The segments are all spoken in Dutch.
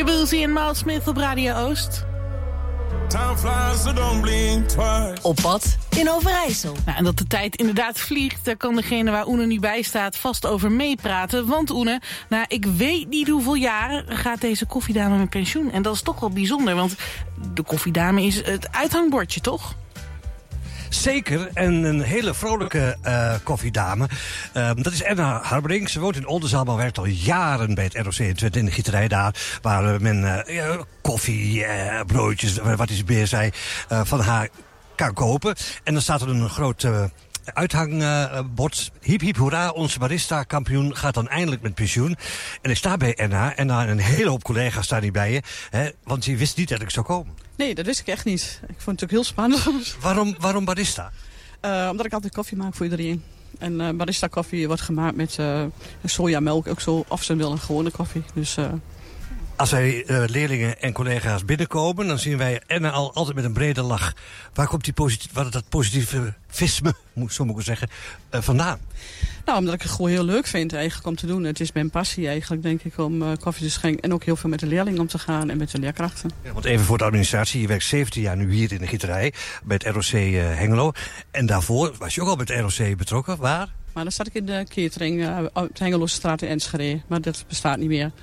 Shabuzi en Miles Smith op Radio Oost. Op pad in Overijssel. Nou, en dat de tijd inderdaad vliegt, daar kan degene waar Oene nu bij staat vast over meepraten. Want Oene, nou, ik weet niet hoeveel jaren gaat deze koffiedame met pensioen. En dat is toch wel bijzonder, want de koffiedame is het uithangbordje, toch? Zeker, en een hele vrolijke koffiedame. Dat is Erna Harberink. Ze woont in Oldenzaal, maar werkt al jaren bij het ROC in Twente in de gieterij daar. Waar men koffie, broodjes, wat is meer zij, van haar kan kopen. En dan staat er een groot uithangbord. Hiep hiep hoera, onze barista-kampioen gaat dan eindelijk met pensioen. En ik sta bij Erna en een hele hoop collega's staan hier bij je. Hè, want je wist niet dat ik zou komen. Nee, dat wist ik echt niet. Ik vond het natuurlijk heel spannend. Waarom barista? Omdat ik altijd koffie maak voor iedereen. En barista koffie wordt gemaakt met sojamelk, ook zo, of ze willen gewone koffie. Dus, Als wij leerlingen en collega's binnenkomen, dan zien wij Erna altijd met een brede lach. Waar komt dat positieve visme, zo moet ik zeggen, vandaan? Nou, omdat ik het gewoon heel leuk vind eigenlijk om te doen. Het is mijn passie eigenlijk, denk ik, om koffie te schenken. En ook heel veel met de leerlingen om te gaan en met de leerkrachten. Ja, want even voor de administratie, je werkt 17 jaar nu hier in de gieterij bij het ROC Hengelo. En daarvoor was je ook al bij het ROC betrokken, waar? Maar dan zat ik in de catering op de Hengeloze straat in Enschede. Maar dat bestaat niet meer.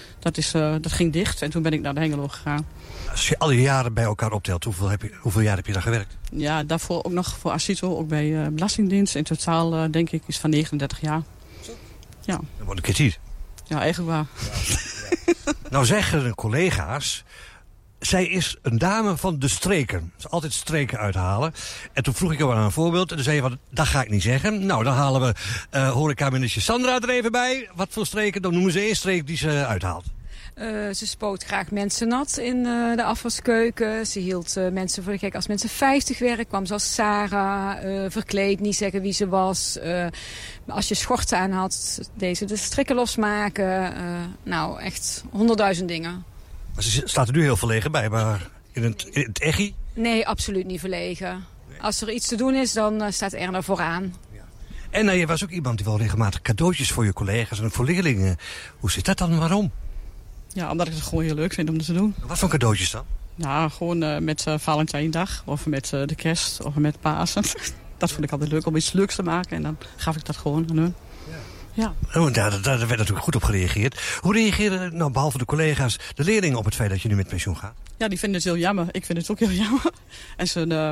Dat ging dicht en toen ben ik naar de Hengelo gegaan. Als je alle jaren bij elkaar optelt, hoeveel jaar heb je daar gewerkt? Ja, daarvoor ook nog voor Asito, ook bij Belastingdienst. In totaal denk ik is van 39 jaar. Ja. Dat wordt een keer tijd. Ja, eigenlijk waar. Ja. Nou zeggen de collega's, zij is een dame van de streken. Ze altijd streken uithalen. En toen vroeg ik jou aan een voorbeeld. En toen zei je, dat ga ik niet zeggen. Nou, dan halen we horeca-minister Sandra er even bij. Wat voor streken? Dan noemen ze één streek die ze uithaalt. Ze spoot graag mensen nat in de afwaskeuken. Ze hield mensen voor de gek. Als mensen 50 werden, kwam ze als Sarah. Verkleed, niet zeggen wie ze was. Als je schorten aan had, deed ze de strikken losmaken. Nou, echt 100.000 dingen. Maar ze staat er nu heel verlegen bij, maar in het echi? Nee, absoluut niet verlegen. Nee. Als er iets te doen is, dan staat Erna vooraan. Ja. En je was ook iemand die wel regelmatig cadeautjes voor je collega's en voor leerlingen. Hoe zit dat dan? Waarom? Ja, omdat ik het gewoon heel leuk vind om dat te doen. Wat voor cadeautjes dan? Ja, gewoon met Valentijndag of met de kerst of met Pasen. Dat vond ik altijd leuk om iets leuks te maken en dan gaf ik dat gewoon aan hun. Ja. Oh, daar werd natuurlijk goed op gereageerd. Hoe reageren nou, behalve de collega's, de leerlingen op het feit dat je nu met pensioen gaat? Ja, die vinden het heel jammer. Ik vind het ook heel jammer. En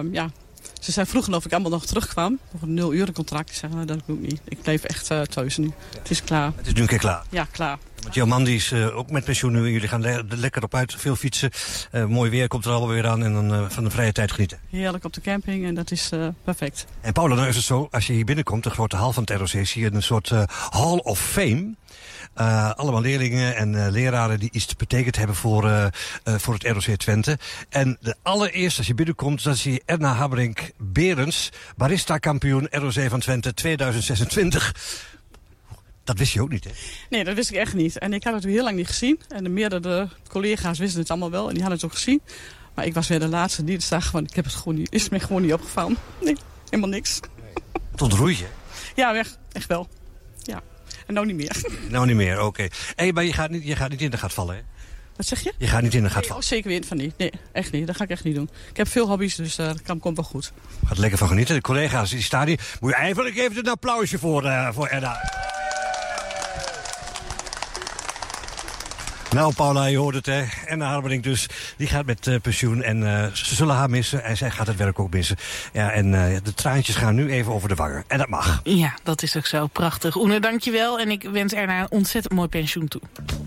ze zei vroeger of ik allemaal nog terugkwam. Of een 0-urencontract. Ik zeg, nou, dat doe ik niet. Ik bleef echt thuis nu. Ja. Het is klaar. Het is nu een keer klaar? Ja, klaar. Want jouw man die is ook met pensioen nu. Jullie gaan er lekker op uit, veel fietsen. Mooi weer komt er allemaal weer aan en dan van de vrije tijd genieten. Heerlijk op de camping en dat is perfect. En Paula, nou is het zo, als je hier binnenkomt, de grote hal van het ROC, zie je een soort Hall of Fame. Allemaal leerlingen en leraren die iets betekend hebben voor het ROC Twente. En de allereerste, als je binnenkomt, dan zie je Erna Harberink-Berends, barista-kampioen ROC van Twente 2026. Dat wist je ook niet, hè? Nee, dat wist ik echt niet. En ik had het heel lang niet gezien. En de meerdere collega's wisten het allemaal wel en die hadden het ook gezien. Maar ik was weer de laatste die het zag, want ik heb het gewoon niet, is me gewoon niet opgevallen. Nee, helemaal niks. Het ontroeit je? Ja, echt wel. Ja. En nou niet meer. Nou niet meer, oké. Hey, maar je gaat niet in de gat vallen, hè? Wat zeg je? Je gaat niet in de gat vallen? Oh, zeker weer van niet. Nee, echt niet. Dat ga ik echt niet doen. Ik heb veel hobby's, dus dat komt wel goed. Gaat lekker van genieten. De collega's die staan hier. Moet je eigenlijk even een applausje voor Erna. Nou, Paula, je hoort het, hè. Erna Harberink dus, die gaat met pensioen en ze zullen haar missen. En zij gaat het werk ook missen. Ja, en de traantjes gaan nu even over de wangen. En dat mag. Ja, dat is ook zo prachtig. Oene, dankjewel. En ik wens Erna een ontzettend mooi pensioen toe.